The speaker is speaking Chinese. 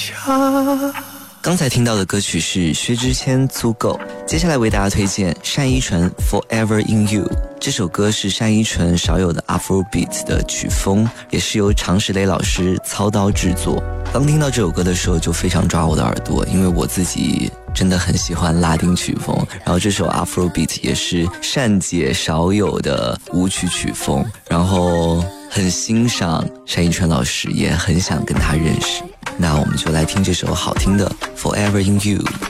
刚才听到的歌曲是薛之谦《足够》，接下来为大家推荐单依纯《Forever in You》。这首歌是单依纯少有的 Afrobeat 的曲风，也是由常石磊老师操刀制作。刚听到这首歌的时候就非常抓我的耳朵，因为我自己真的很喜欢拉丁曲风，然后这首 Afrobeat 也是单姐少有的舞曲曲风，然后很欣赏单依纯老师，也很想跟她认识。那我们就来听这首好听的 Forever in You。